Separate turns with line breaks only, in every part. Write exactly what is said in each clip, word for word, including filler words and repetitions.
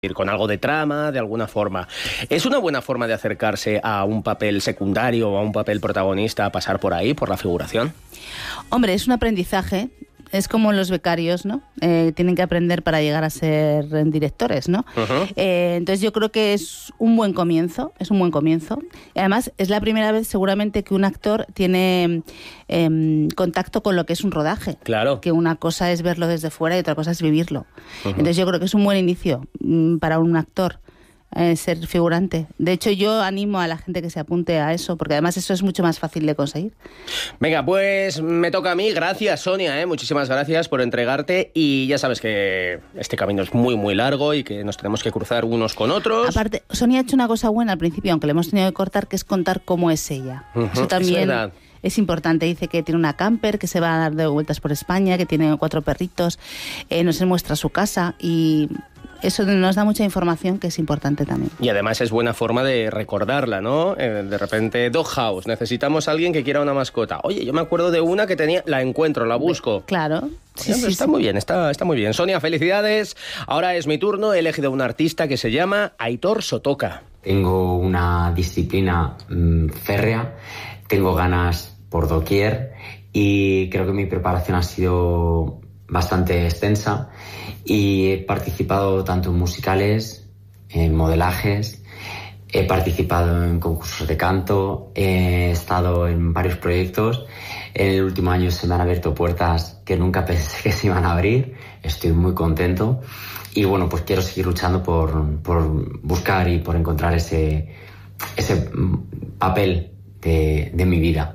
con algo de trama, de alguna forma. ¿Es una buena forma de acercarse a un papel secundario o a un papel protagonista, a pasar por ahí, por la figuración?
Hombre, es un aprendizaje. Es como los becarios, ¿no? Eh, tienen que aprender para llegar a ser directores, ¿no? Uh-huh. Eh, entonces yo creo que es un buen comienzo, es un buen comienzo. Y además es la primera vez seguramente que un actor tiene eh, contacto con lo que es un rodaje.
Claro.
Que una cosa es verlo desde fuera y otra cosa es vivirlo. Uh-huh. Entonces yo creo que es un buen inicio mm, para un actor. Eh, ser figurante. De hecho, yo animo a la gente que se apunte a eso, porque además eso es mucho más fácil de conseguir.
Venga, pues me toca a mí. Gracias, Sonia, ¿eh? Muchísimas gracias por entregarte. Y ya sabes que este camino es muy, muy largo y que nos tenemos que cruzar unos con otros.
Aparte, Sonia ha hecho una cosa buena al principio, aunque le hemos tenido que cortar, que es contar cómo es ella. Uh-huh. Eso también es verdad. Es importante. Dice que tiene una camper, que se va a dar de vueltas por España, que tiene cuatro perritos, eh, nos muestra su casa y eso nos da mucha información que es importante también.
Y además es buena forma de recordarla, ¿no? Eh, de repente, Dog House, necesitamos a alguien que quiera una mascota. Oye, yo me acuerdo de una que tenía, la encuentro, la busco.
Claro. Sí,
Oye,
sí,
está
sí.
muy bien, está, está muy bien. Sonia, felicidades. Ahora es mi turno. He elegido un artista que se llama Aitor Sotoka.
Tengo una disciplina mmm, férrea, tengo ganas por doquier y creo que mi preparación ha sido bastante extensa y he participado tanto en musicales, en modelajes, he participado en concursos de canto, he estado en varios proyectos. En el último año se me han abierto puertas que nunca pensé que se iban a abrir. Estoy muy contento y bueno, pues quiero seguir luchando por, por buscar y por encontrar ese, ese papel de, de mi vida.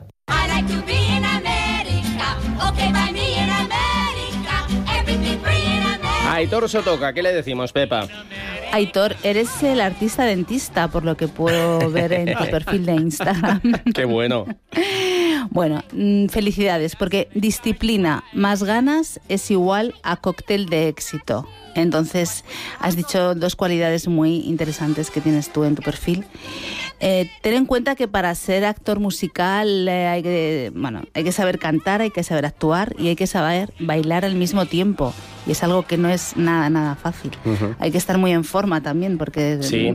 Aitor Sotoka, ¿qué le decimos, Pepa?
Aitor, eres el artista dentista, por lo que puedo ver en tu perfil de Instagram.
¡Qué bueno!
Bueno, felicidades, porque disciplina más ganas es igual a cóctel de éxito. Entonces, has dicho dos cualidades muy interesantes que tienes tú en tu perfil. Eh, ten en cuenta que para ser actor musical eh, hay que, bueno, hay que saber cantar, hay que saber actuar y hay que saber bailar al mismo tiempo. Y es algo que no es nada, nada fácil. Uh-huh. Hay que estar muy en forma también, porque
sí.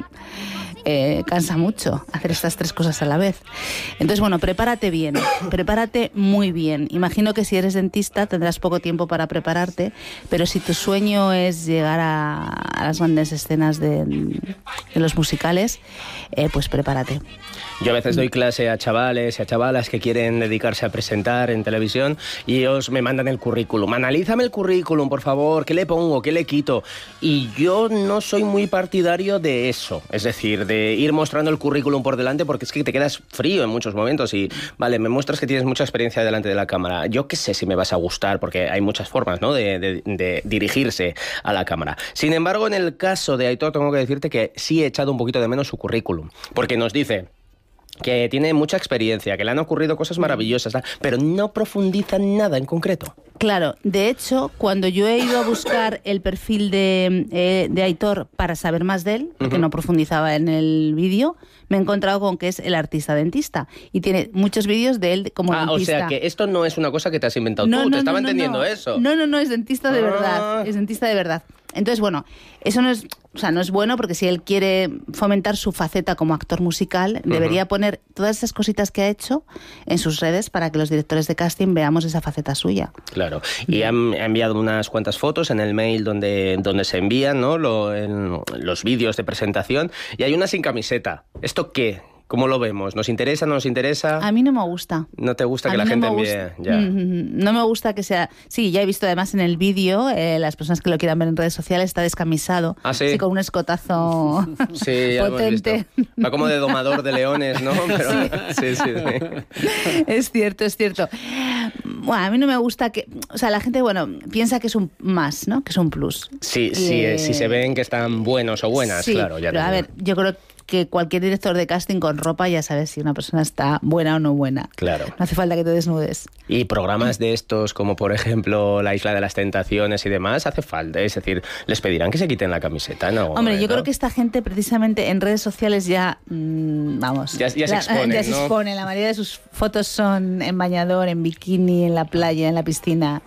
eh, cansa mucho hacer estas tres cosas a la vez. Entonces, bueno, prepárate bien, prepárate muy bien. Imagino que si eres dentista tendrás poco tiempo para prepararte, pero si tu sueño es llegar a, a las grandes escenas de, de los musicales, eh, pues prepárate.
Yo a veces doy clase a chavales y a chavalas que quieren dedicarse a presentar en televisión y ellos me mandan el currículum. Analízame el currículum, por favor, ¿qué le pongo? ¿Qué le quito? Y yo no soy muy partidario de eso. Es decir, de ir mostrando el currículum por delante porque es que te quedas frío en muchos momentos y, vale, me muestras que tienes mucha experiencia delante de la cámara. Yo qué sé si me vas a gustar porque hay muchas formas, ¿no?, de, de, de dirigirse a la cámara. Sin embargo, en el caso de Aitor tengo que decirte que sí he echado un poquito de menos su currículum porque nos dice que tiene mucha experiencia, que le han ocurrido cosas maravillosas, pero no profundiza en nada en concreto.
Claro, de hecho, cuando yo he ido a buscar el perfil de, eh, de Aitor para saber más de él, porque uh-huh. no profundizaba en el vídeo, me he encontrado con que es el artista dentista y tiene muchos vídeos de él como
ah,
dentista.
O sea, que esto no es una cosa que te has inventado
no,
tú,
no,
te estaba
no, no,
entendiendo
no.
eso.
No, no, no, es dentista de
ah.
verdad, es dentista de verdad. Entonces, bueno, eso no es, o sea, no es bueno porque si él quiere fomentar su faceta como actor musical, uh-huh. debería poner todas esas cositas que ha hecho en sus redes para que los directores de casting veamos esa faceta suya.
Claro, y ha enviado unas cuantas fotos en el mail donde, donde se envían, ¿no?, Lo, en, los vídeos de presentación, y hay una sin camiseta. ¿Esto qué? ¿Cómo lo vemos? ¿Nos interesa, no nos interesa?
A mí no me gusta.
¿No te gusta
a
que la
no
gente
envíe?
Ya.
No me gusta que sea... Sí, ya he visto además en el vídeo, eh, las personas que lo quieran ver en redes sociales, está descamisado.
¿Ah, sí?
Sí, con un escotazo
sí, ya
potente.
Va como de domador de leones, ¿no? Pero, sí. Sí, sí, sí.
Es cierto, es cierto. Bueno, a mí no me gusta que... O sea, la gente, bueno, piensa que es un más, ¿no? Que es un plus.
Sí, sí, eh... si se ven que están buenos o buenas,
sí,
claro. Ya
pero a ver, yo creo que cualquier director de casting con ropa ya sabes si una persona está buena o no buena.
Claro.
No hace falta que te desnudes.
Y programas de estos, como por ejemplo La Isla de las Tentaciones y demás, hace falta. Es decir, les pedirán que se quiten la camiseta, ¿no?
Hombre, yo
¿no?
creo que esta gente precisamente en redes sociales ya, mmm, vamos...
Ya, ya se
la,
expone,
Ya se
¿no?
expone. La mayoría de sus fotos son en bañador, en bikini, en la playa, en la piscina.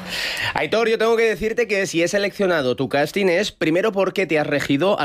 Aitor, yo tengo que decirte que si he seleccionado tu casting es primero porque te has regido a